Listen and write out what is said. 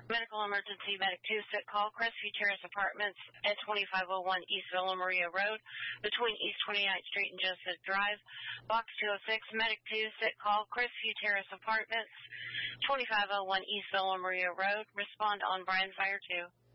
Medical emergency, Medic 2, sit call, Crestview Terrace Apartments at 2501 East Villa Maria Road, between East 29th Street and Joseph Drive. Box 206, Medic 2, sit call, Crestview Terrace Apartments, 2501 East Villa Maria Road. Respond on Bryan Fire 2.